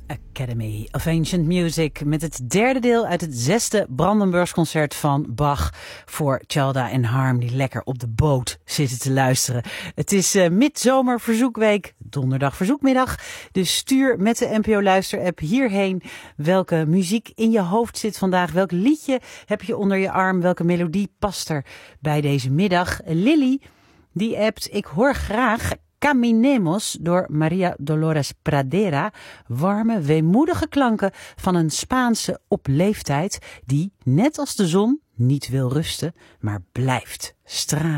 Academy of Ancient Music met het derde deel uit het 6e Brandenburgsconcert van Bach voor Chalda en Harm die lekker op de boot zitten te luisteren. Het is midzomerverzoekweek, donderdag verzoekmiddag, dus stuur met de NPO Luister-app hierheen welke muziek in je hoofd zit vandaag. Welk liedje heb je onder je arm? Welke melodie past er bij deze middag? Lily die appt, ik hoor graag Caminemos door Maria Dolores Pradera. Warme, weemoedige klanken van een Spaanse op leeftijd die, net als de zon, niet wil rusten, maar blijft stralen.